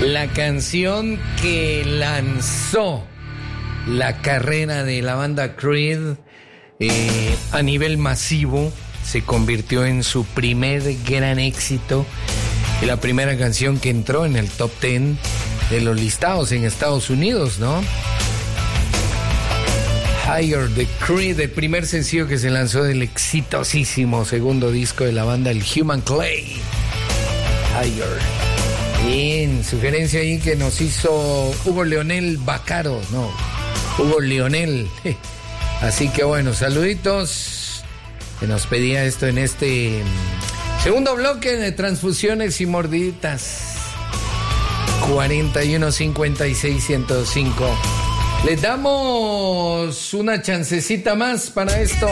La canción que lanzó la carrera de la banda Creed a nivel masivo, se convirtió en su primer gran éxito y la primera canción que entró en el top 10 de los listados en Estados Unidos, ¿no? Higher de Creed, el primer sencillo que se lanzó del exitosísimo segundo disco de la banda, el Human Clay. Higher. Bien, sugerencia ahí que nos hizo Hugo Leonel Bacaro, no, Hugo Leonel. Así que bueno, saluditos, que nos pedía esto en este segundo bloque de transfusiones y mordiditas. 41 56 105. Les damos una chancecita más para esto.